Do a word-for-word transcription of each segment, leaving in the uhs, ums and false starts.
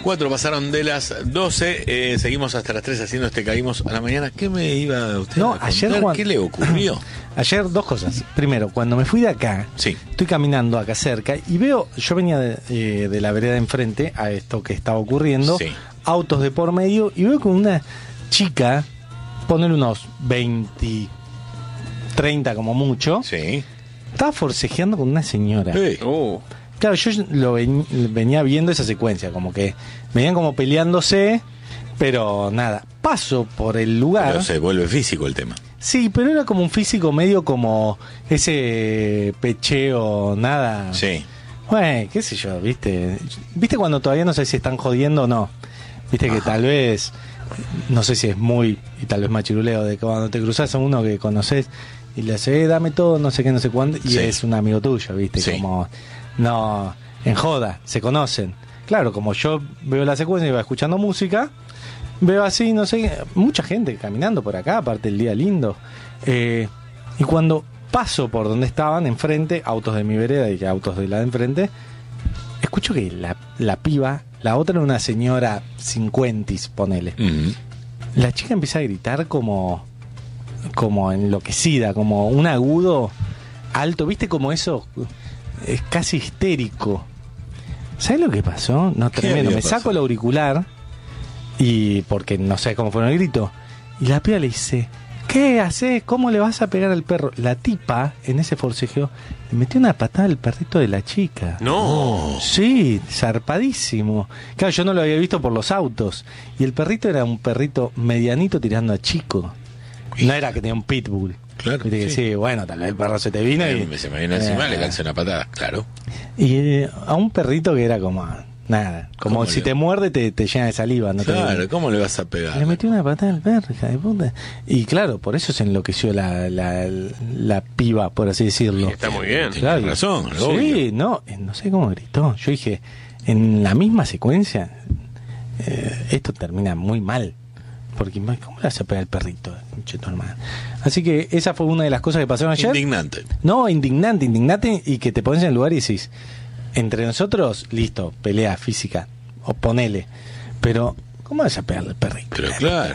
Cuatro pasaron de las doce, eh, seguimos hasta las tres haciendo este Caímos a la Mañana. ¿Qué me iba usted No, a contar? ayer, Juan- ¿Qué le ocurrió? Ayer dos cosas. Primero, cuando me fui de acá, Sí. estoy caminando acá cerca y veo, yo venía de, eh, de la vereda de enfrente a esto que estaba ocurriendo, Sí. autos de por medio, y veo que una chica, poner unos veinte, treinta como mucho, Sí. estaba forcejeando con una señora. Sí. Uh, Claro, yo lo ven- venía viendo esa secuencia, como que venían como peleándose, pero nada, paso por el lugar. Pero se vuelve físico el tema. Sí, pero era como un físico medio como ese pecheo, nada. Sí. Bueno, qué sé yo, viste. Viste cuando todavía no sé si están jodiendo o no. Viste que Ajá. tal vez, no sé si es muy, y tal vez machiruleo, de que cuando te cruzas a uno que conoces y le hace, eh, dame todo, no sé qué, no sé cuándo, y Sí. es un amigo tuyo, viste, Sí. como, no, en joda, se conocen. Claro, como yo veo la secuencia y va escuchando música, veo así, no sé, mucha gente caminando por acá, aparte el día lindo. Eh, y cuando paso por donde estaban, enfrente, autos de mi vereda y autos de la de enfrente, escucho que la, la piba, la otra era una señora cincuentis, ponele. Mm. La chica empieza a gritar como, como enloquecida, como un agudo alto, ¿viste? Como eso, es casi histérico. ¿Sabes lo que pasó? No, ¿Qué tremendo. había Me saco pasado? el auricular y porque no sé cómo fue el grito. Y la piba le dice, ¿qué haces? ¿Cómo le vas a pegar al perro? La tipa, en ese forcejeo, le metió una patada al perrito de la chica. no. Sí, zarpadísimo. Claro, yo no lo había visto por los autos. Y el perrito era un perrito medianito tirando a chico. No era que tenía un pitbull. Claro, Viste que sí. sí, bueno, tal vez el perro se te vino y... Eh, se me viene encima, Eh, le calza una patada, claro. Y eh, a un perrito que era como... Nada, como ¿Cómo si le- te muerde te, te llena de saliva. ¿No te- Claro, ¿cómo le vas a pegar? Le metió una patada al perro, hija de puta. Y claro, por eso se enloqueció la, la, la piba, por así decirlo. Está muy bien. Tiene Claro. razón, Sí, obvio. no, eh, no sé cómo gritó. Yo dije, en la misma secuencia, eh, esto termina muy mal. Porque, ¿cómo le vas a pegar al perrito? Conche tu hermana. Así que esa fue una de las cosas que pasaron ayer. Indignante. No, indignante, indignante, y que te pones en el lugar y decís, entre nosotros, listo, pelea física, o ponele. Pero, ¿cómo vas a pegarle al perrito? Pero claro.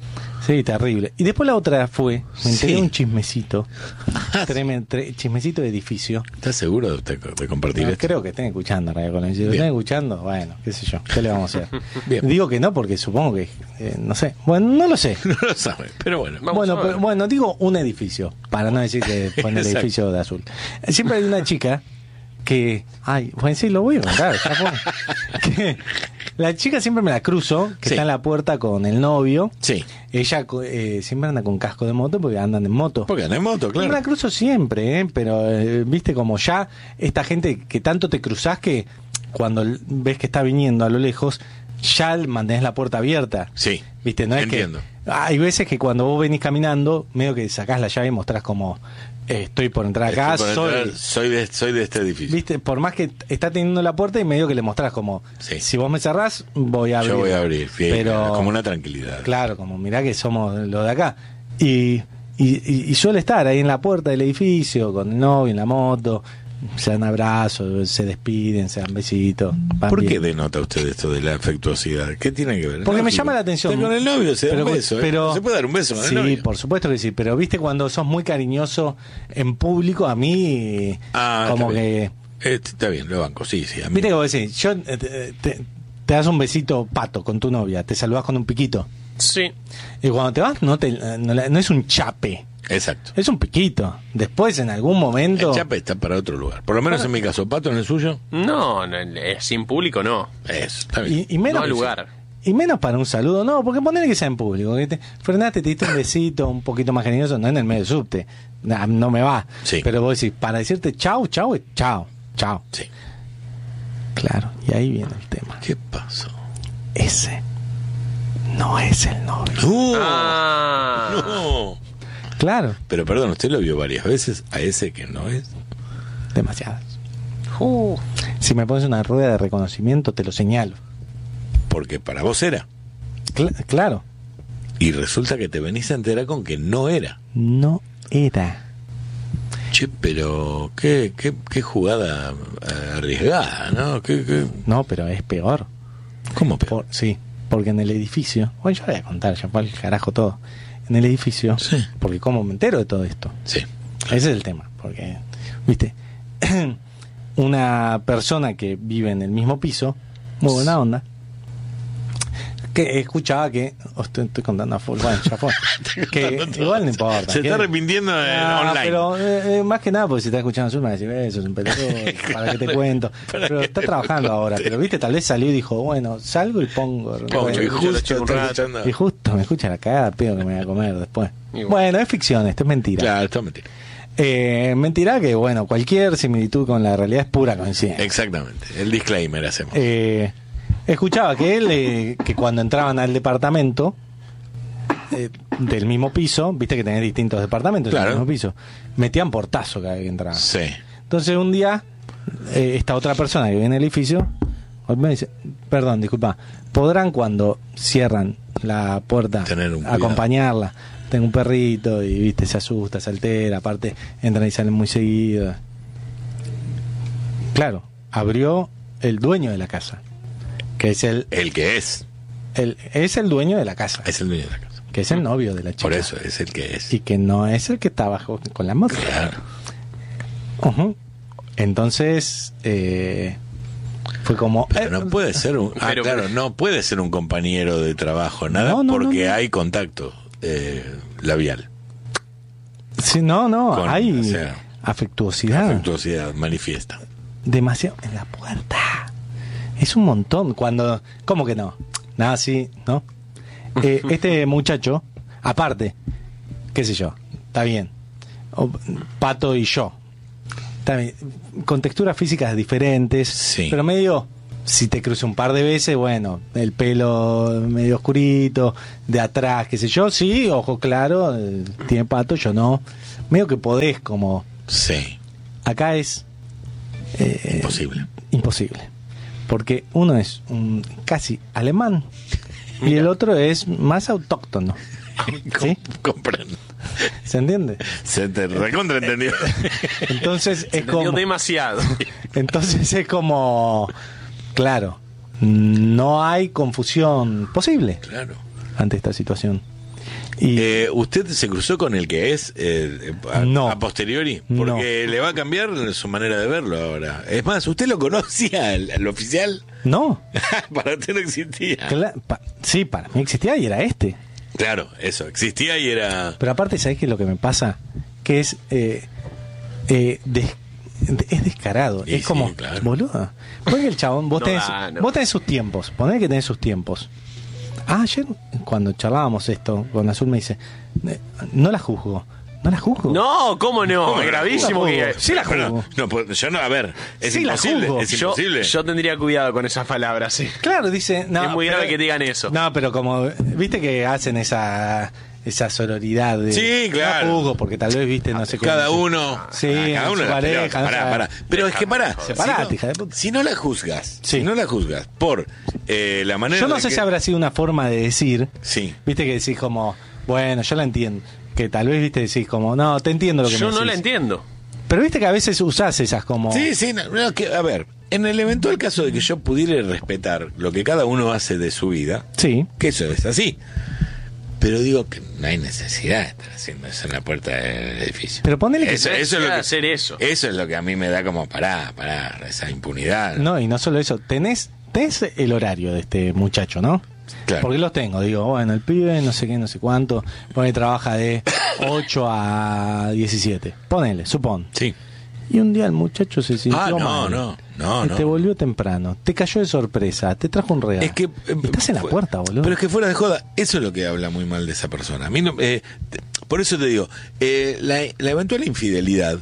Sí, terrible. Y después la otra fue, me enteré Sí. de un chismecito, tremendo, tre- chismecito de edificio. ¿Estás seguro de, usted- de compartir No, esto? creo que estén escuchando Radio Colonia. Si lo Bien. están escuchando, bueno, qué sé yo, ¿qué le vamos a hacer? Bien. Digo que no porque supongo que, eh, no sé, bueno, no lo sé. No lo sabe, pero bueno. Vamos bueno, a ver. pero- bueno, digo un edificio, para no decir que pone el Exacto. edificio de azul. Siempre hay una chica que, ay, bueno, sí, lo voy a contar, ya fue. Que la chica siempre me la cruzo, que Sí. está en la puerta con el novio. Sí, Ella eh, siempre anda con casco de moto porque andan en moto. porque anda en moto, Yo me la claro. cruzo siempre, ¿eh? Pero eh, viste como ya esta gente que tanto te cruzás que cuando l- ves que está viniendo a lo lejos, ya mantenés la puerta abierta. Sí, Viste, no es entiendo. que hay veces que cuando vos venís caminando, medio que sacás la llave y mostrás como eh, estoy por entrar acá, Estoy por soy, entrar, soy, de, soy de este edificio. viste, por más que t- está teniendo la puerta y medio que le mostrás como Sí. si vos me cerrás, voy a abrir. Yo voy a abrir, bien, pero como una tranquilidad. claro, como mirá que somos los de acá. Y, y, y- y suele estar ahí en la puerta del edificio con el novio en la moto, se dan abrazos, se despiden, se dan besitos. van ¿Por qué bien. denota usted esto de la afectuosidad? ¿Qué tiene que ver? Porque me Lógico. llama la atención. Está con el novio, se da Pero- un beso. ¿eh? pero- ¿Se puede dar un beso con sí, el novio? por supuesto que sí, pero viste cuando sos muy cariñoso en público, a mí Ah, como está que... bien. Este, está bien, lo banco, sí, sí. A mí. Viste que vos decís, yo, eh, te, te- te das un besito pato con tu novia, te saludás con un piquito. Sí. Y cuando te vas, no, te, no, la- no es un chape, Exacto. es un piquito. Después, en algún momento... El chape está para otro lugar. Por lo menos en mi caso, Pato, en el suyo. No, no, eh, sin público no. Eso, está bien. Y, y menos No al lugar. Y menos para un saludo, no, porque ponele que sea en público. Que te, frenaste, te diste un besito un poquito más cariñoso, no en el medio del subte. Nah, no me va. Sí. Pero vos decís, para decirte chau, chau, es chau, chau. Sí. Claro, y ahí viene el tema. ¿Qué pasó? Ese no es el novio. ¡No! Ah. ¡No! Claro, Pero perdón, usted lo vio varias veces a ese que no es. demasiadas. Uh. Si me pones una rueda de reconocimiento, te lo señalo. Porque para vos era. Cla- claro, Y resulta que te venís a enterar con que no era. no era. Che, pero qué, qué, qué jugada eh, arriesgada, ¿no? ¿Qué, qué? No, pero es peor. ¿Cómo peor? Por- sí, porque en el edificio, bueno, yo voy a contar, ya fue al carajo todo. En el edificio, Sí. porque como me entero de todo esto. Sí. Ese es el tema, porque, viste, una persona que vive en el mismo piso, muy buena onda, que escuchaba que, oh, estoy, estoy contando a full, bueno, ya fue, que igual no importa. Se que- está arrepintiendo en Ah, online. pero eh, eh, más que nada porque si está escuchando Zulma va a decir, "Eh, eso es un pelotudo, para que te cuento". Para Pero que está te trabajando cuente. ahora, pero viste, tal vez salió y dijo, bueno, salgo y pongo. Pongo, bueno, y escucho la justo chica un está rato. escuchando. y justo me escucha la cagada, pedo que me voy a comer después. Y bueno. Bueno, es ficción, esto es mentira. Claro, está mentira. Eh, mentira que, bueno, cualquier similitud con la realidad es pura coincidencia. Exactamente. El disclaimer hacemos. Eh, escuchaba que él, eh, que cuando entraban al departamento eh, del mismo piso, viste que tenés distintos departamentos Claro. en el mismo piso, metían portazo cada vez que entraban. Sí. Entonces un día, eh, esta otra persona que vive en el edificio me dice, perdón, disculpa, ¿podrán cuando cierran la puerta Tener un cuidado. acompañarla? Tengo un perrito y viste, se asusta, se altera, aparte entran y salen muy seguido. Claro, abrió el dueño de la casa, que es el, El que es. el es el dueño de la casa, Es el dueño de la casa. que es el novio de la chica. Por eso es el que es. Y que no es el que está abajo con la moto. Claro. Ujú. Entonces, eh, fue como... Pero eh, no puede ser un. Ah, Pero- claro, no puede ser un compañero de trabajo, nada, No, no, porque no, no. hay contacto eh, labial. Sí, no, no, Con- hay o sea, afectuosidad. Afectuosidad manifiesta. Demasiado en la puerta. Es un montón. Cuando... ¿Cómo que no? Nada, sí, ¿no? Eh, este muchacho, aparte, qué sé yo, está bien. O- Pato y yo. Está bien. Con texturas físicas diferentes. Sí. Pero medio... Si te cruce un par de veces, bueno, el pelo medio oscurito, de atrás, qué sé yo, sí, ojo claro, eh, tiene pato, yo no. Medio que podés como... Sí. Acá es... eh, Imposible. imposible. Porque uno es un casi alemán y el otro es más autóctono. ¿Sí? Com- Comprendo. ¿Se entiende? Se te recontra entendió. Entonces es Entendió como... demasiado. Entonces es como... Claro, no hay confusión posible Claro. ante esta situación. Y Eh, ¿Usted se cruzó con el que es eh, a, No. a posteriori? Porque le va a cambiar su manera de verlo ahora. Es más, ¿usted lo conocía, al, al oficial? no, Para usted no existía. cla- pa- sí, para mí existía y era este. Claro, eso, existía y era... Pero aparte, ¿sabés qué es lo que me pasa? Que es eh, eh, des- de- es descarado. Y es como, sí, claro. boludo. Porque el chabón, vos, No tenés, da, no. vos tenés sus tiempos. Poné que tenés sus tiempos. Ah, ayer, cuando charlábamos esto, con Azul me dice, eh, no la juzgo. No la juzgo. No, ¿cómo no? ¿Cómo Es no? gravísimo No, que... sí la Pero juzgo. no, puedo- yo no, a ver, es Sí la imposible, juzgo. es Yo, imposible. yo tendría cuidado con esas palabras, sí. Claro, dice. No, Es muy pero- grave que digan eso. No, pero como. Viste que hacen esa esa sororidad de. Sí, claro. No juzgo, porque tal vez, viste, no sé cómo. Cada uno, Sí, ah, cada en uno su la pareja, pelota. no Pará, sé. pará. Pero es que pará, Separate, si no, hija de puta. si no la juzgas, Sí. si no la juzgas por eh, la manera Yo no de sé que- si habrá sido una forma de decir. Sí. Viste que decís como. Bueno, yo la entiendo. Que tal vez, viste, decís como. No, te entiendo lo que Yo me no decís. la entiendo. Pero viste que a veces usás esas como. Sí, sí, no, no, que, a ver, en el eventual caso de que yo pudiera respetar lo que cada uno hace de su vida, Sí. que eso es así. Pero digo que no hay necesidad de estar haciendo eso en la puerta del edificio. Pero ponele que- eso, eso es lo que hacer eso. Eso es lo que a mí me da como pará, pará, esa impunidad. No, y no solo eso. Tenés, tenés el horario de este muchacho, ¿no? Claro. Porque los tengo. Digo, bueno, el pibe, no sé qué, no sé cuánto. Pone trabaja de ocho a diecisiete. Ponele, supón. Sí. Y un día el muchacho se sintió Ah, no, mal. no, no, Y no. te volvió temprano. Te cayó de sorpresa. Te trajo un regalo. Es que eh, Estás en la fue- puerta, boludo. Pero es que fuera de joda, eso es lo que habla muy mal de esa persona. A mí no, eh, te- por eso te digo, eh, la, la eventual infidelidad,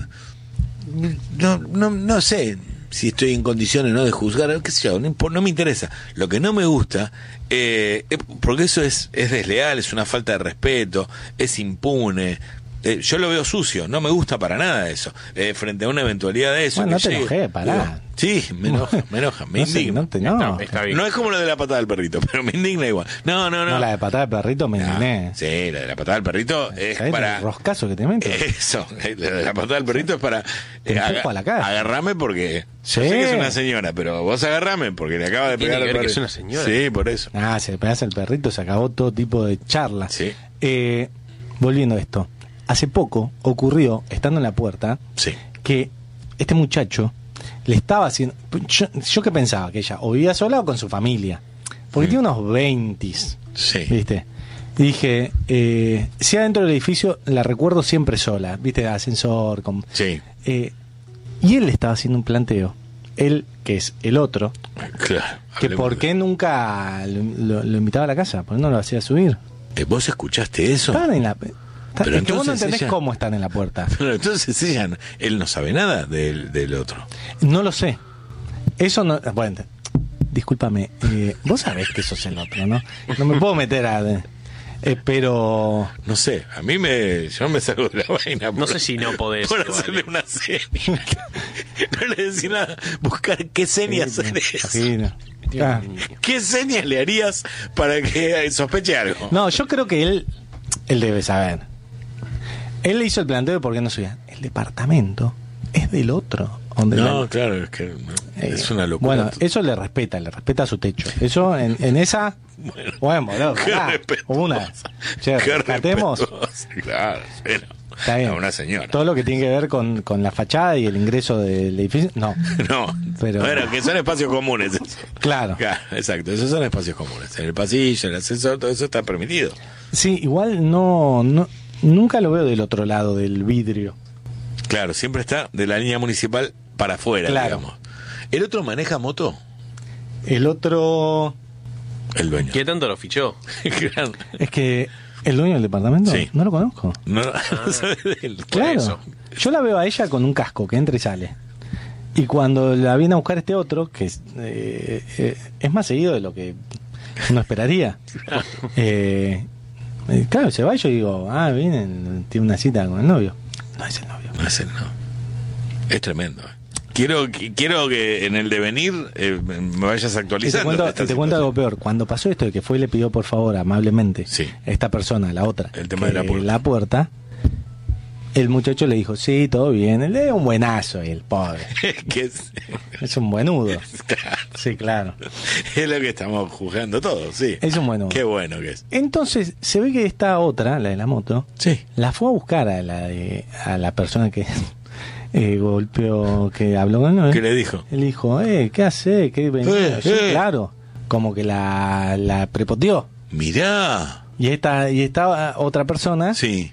no, no, no sé si estoy en condiciones no de juzgar, qué sé yo, no, impo- no me interesa. Lo que no me gusta, eh, eh, porque eso es, es desleal, es una falta de respeto, es impune. eh, yo lo veo sucio, no me gusta para nada eso. Eh, frente a una eventualidad de eso. Bueno, que no te llegue, enojé, pará. digo, sí, me enoja, me enoja, me No sé, indigna. no te- no. Está, está bien. No es como lo de la patada del perrito, pero me indigna igual. No, no, no. No, la de patada de perrito me Ah, indigné. sí, la de la patada del perrito es ¿Sabés para... el roscazo que te meto? Eso, la de la patada del perrito es para... Te eh, empujo aga- a la cara. Agarrame porque... Sí. Yo sé que es una señora, pero vos agarrame porque le acaba de Tiene pegar que al ver que perrito. es una señora. Sí, por eso. Ah, si le pegas al perrito se acabó todo tipo de charla. Sí. Eh, volviendo a esto. Hace poco ocurrió, estando en la puerta, Sí. que este muchacho le estaba haciendo... Yo, yo que pensaba que ella o vivía sola o con su familia. Porque Mm. tiene unos veintis, Sí. ¿viste? Y dije, eh, si adentro del edificio la recuerdo siempre sola, ¿viste? Ascensor, con... Sí. Eh, y él le estaba haciendo un planteo. Él, que es el otro, Claro. que hablemos por de- qué nunca lo, lo- lo invitaba a la casa, por qué no lo hacía subir. Eh, ¿Vos escuchaste eso? Estaban en la... está- Pero es que vos no entonces entendés ella- cómo están en la puerta. Pero entonces ella, no- él no sabe nada del, del otro. No lo sé. Eso no... Bueno, te- discúlpame. eh, vos sabés que sos el otro, ¿no? No me puedo meter a... eh, pero... No sé, a mí me... Yo me saco de la vaina. No sé si no podés, Por igual, hacerle eh. una seña. No le decís nada. Buscar qué señas Sí, hacer me eso. imagino. Dios Ah. mío. ¿Qué señas le harías para que sospeche algo? No, yo creo que él... Él debe saber. Él le hizo el planteo de por qué no subía. El departamento es del otro. Donde No, la- claro, es que eh, es una locura. Bueno, eso le respeta, le respeta su techo. Eso en, en esa... Bueno, boludo, Qué pará, respetuosa. una. Che, Qué rescatemos. respetuosa. Claro, pero Está bien. a una señora. Todo lo que tiene que ver con, con la fachada y el ingreso del edificio, no. No, Pero- bueno, que son espacios comunes. Eso. Claro. Claro, exacto, esos son espacios comunes. En el pasillo, en el ascensor, todo eso está permitido. Sí, igual no, no nunca lo veo del otro lado del vidrio. Claro, siempre está de la línea municipal para afuera, Claro. digamos. ¿El otro maneja moto? El otro El dueño. ¿Qué tanto lo fichó? Claro. es que el dueño del departamento Sí. no lo conozco. No, no sabe de él. Claro. eso. Yo la veo a ella con un casco que entra y sale. Y cuando la viene a buscar este otro, que es, eh, eh, es más seguido de lo que uno esperaría. Eh, eh, claro, se va y yo digo, ah, viene, tiene una cita con el novio. No es el novio. No es él, no. Es tremendo. eh. Quiero, qui- quiero que en el devenir eh, me vayas Y te actualizando. cuento, esta y te cuento situación. algo peor. Cuando pasó esto de que fue y le pidió por favor amablemente Sí. a esta persona, la otra, El tema que de la puerta. la puerta, el muchacho le dijo, sí, todo bien. Él es un buenazo, el pobre. que es, Es un buenudo. Sí, claro. es lo que estamos juzgando todos, sí. Es un buenudo. Qué bueno que es. Entonces, se ve que esta otra, la de la moto, Sí. la fue a buscar a la de, a la persona que eh, golpeó, que habló con él. ¿Qué le dijo? Él dijo, eh, ¿qué hace? ¿Qué venía? Eh, Sí, eh. claro. Como que la, la prepoteó. Mirá. Y esta, y esta otra persona Sí.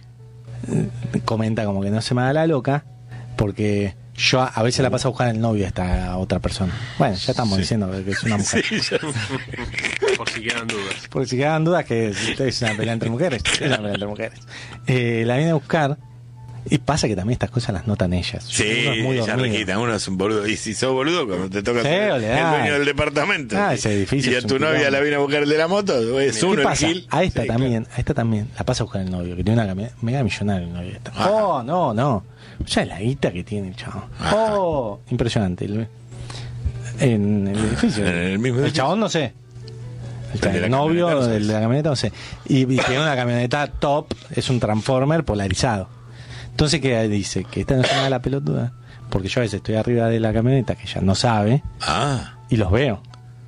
comenta como que no se me da la loca, porque yo a, a veces la paso a buscar el novio a esta otra persona. Bueno, ya estamos Sí. diciendo que es una mujer. Sí, ya- Por si quedan dudas. Porque si quedan dudas que es, es una pelea entre mujeres. Es una pelea entre mujeres. Eh, la viene a buscar. Y pasa que también estas cosas las notan ellas. Sí, Uno es muy ella dormido. requita, uno es un boludo. Y si sos boludo, cuando te toca Sí, ser le el da. dueño del departamento. Ah, ese edificio y a es un tu novia quilombo. la viene a buscar el de la moto, es ¿Qué uno el pasa? gil. A esta Sí, también, a esta también la pasa a buscar el novio, que tiene una camioneta mega millonaria el novio esta. Ajá. Oh, no, no. Ya la guita que tiene el chabón. Ajá. Oh, impresionante. El- En el edificio. En el mismo El edificio. chabón no sé. El, El de la novio camioneta, no del sé. de la camioneta no sé. Y, y tiene una camioneta top, es un Transformer polarizado. Entonces, ¿qué dice? Que esta no se me da la pelotuda. Porque yo a veces estoy arriba de la camioneta que ella no sabe Ah. y los veo.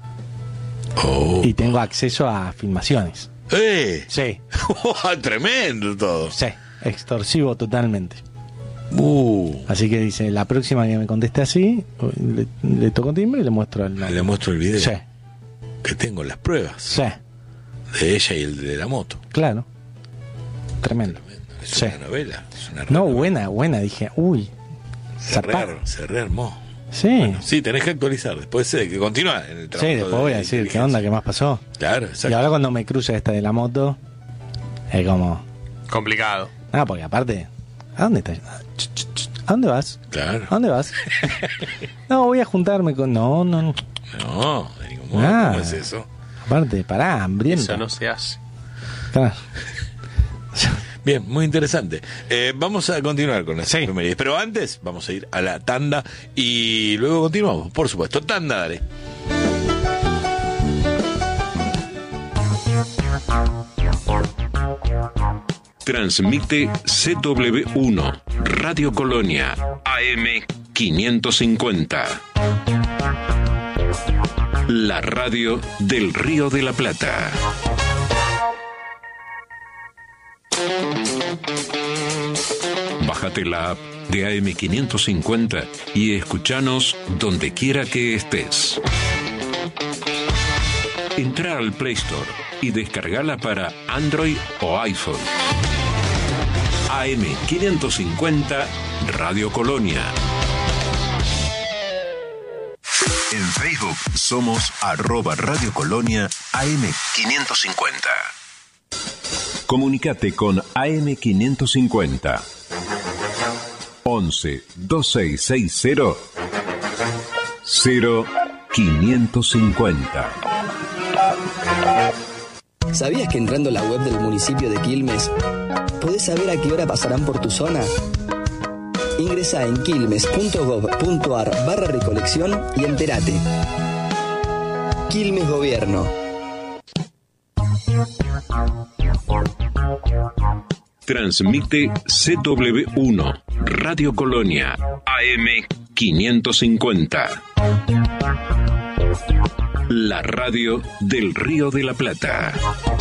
Oh. Y tengo acceso a filmaciones. ¡Eh! Sí, Tremendo todo. sí, extorsivo totalmente. Uh. Así que dice, la próxima que me conteste así, le, le toco timbre y le muestro el nombre. Le muestro el video. Sí, Que tengo las pruebas sí, de ella y el de la moto. claro. Tremendo. Es Sí. una novela. Es una No, novela. buena, buena. Dije, uy, Se, zarpado. re, se rearmó. Sí, Sí, tenés que actualizar. Después de que continúa en el sí, trabajo. después de voy a decir qué onda, qué más pasó. Claro, Y exacto. ahora cuando me cruce esta de la moto, es como, Complicado. ah, porque aparte, ¿a dónde estás? Ah, ch, ch, ch, ¿A dónde vas? Claro. ¿A dónde vas? No, voy a juntarme con... No, no, no. No, de ningún modo. Ah. ¿Cómo es eso? Aparte, pará, hambrienta. Eso no se hace. Claro. Bien, muy interesante. Eh, vamos a continuar con las Sí. efemérides, pero antes vamos a ir a la tanda y luego continuamos, por supuesto. Tanda, dale. Transmite C W uno, Radio Colonia, A M quinientos cincuenta. La radio del Río de la Plata. Bájate la app de A M quinientos cincuenta y escuchanos donde quiera que estés. Entra al Play Store y descargala para Android o iPhone. A M quinientos cincuenta Radio Colonia. En Facebook somos arroba Radio Colonia A M quinientos cincuenta. Comunicate con A M quinientos cincuenta. once veintiséis sesenta cero quinientos cincuenta. ¿Sabías que entrando a la web del municipio de Quilmes podés saber a qué hora pasarán por tu zona? Ingresá en quilmes.gov.ar barra recolección y entérate. Quilmes Gobierno. Transmite C W uno, Radio Colonia, A M quinientos cincuenta. La radio del Río de la Plata.